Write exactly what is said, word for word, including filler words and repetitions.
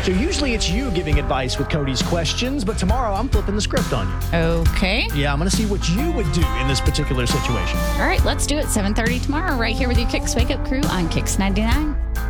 So usually it's you giving advice with Cody's questions, but tomorrow I'm flipping the script on you. Okay. Yeah, I'm going to see what you would do in this particular situation. All right, let's do it. seven thirty tomorrow right here with your Kicks Wake Up Crew on Kicks ninety-nine.